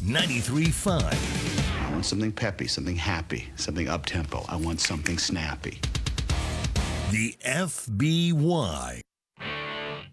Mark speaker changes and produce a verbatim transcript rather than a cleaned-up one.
Speaker 1: ninety-three point five.
Speaker 2: I want something peppy, something happy, something up-tempo. I want something snappy.
Speaker 1: The F B Y.